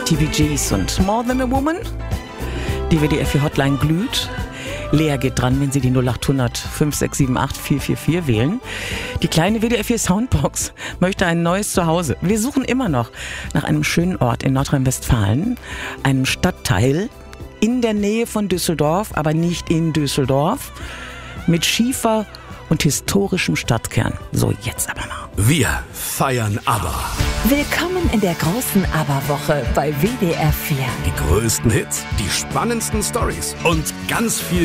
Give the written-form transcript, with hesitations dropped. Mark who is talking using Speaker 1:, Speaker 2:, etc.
Speaker 1: Die Gees und More Than a Woman. Die WDR 4 Hotline glüht. Lea geht dran, wenn Sie die 0800 5678 444 wählen. Die kleine WDR 4 Soundbox möchte ein neues Zuhause. Wir suchen immer noch nach einem schönen Ort in Nordrhein-Westfalen, einem Stadtteil in der Nähe von Düsseldorf, aber nicht in Düsseldorf, mit Schiefer und historischem Stadtkern. So, jetzt aber mal.
Speaker 2: Wir feiern ABBA.
Speaker 3: Willkommen in der großen ABBA-Woche bei WDR 4.
Speaker 2: Die größten Hits, die spannendsten Stories und ganz viel